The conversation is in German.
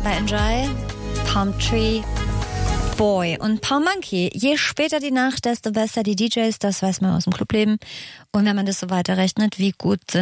bei Enjoy. Palm Tree Boy und Palm Monkey. Je später die Nacht, desto besser die DJs, das weiß man aus dem Clubleben. Und wenn man das so weiterrechnet, wie gut sind